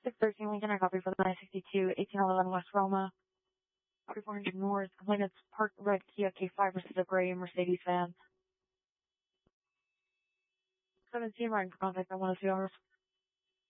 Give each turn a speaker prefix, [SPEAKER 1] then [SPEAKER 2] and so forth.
[SPEAKER 1] 613 Lincoln, I copy for the 962, 1811 West Roma. 4400 North, complaint it's parked red Kia K5 versus a gray Mercedes van. 17 riding for contact on 102 hours.